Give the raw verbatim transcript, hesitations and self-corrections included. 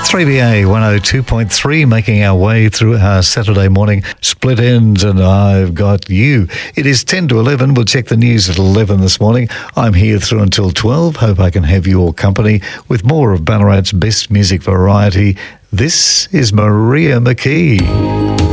three B A one oh two point three, making our way through our Saturday morning split ends, and I've got you. It is ten to eleven. We'll check the news at eleven this morning. I'm here through until twelve. Hope I can have your company with more of Ballarat's best music variety. This is Maria McKee.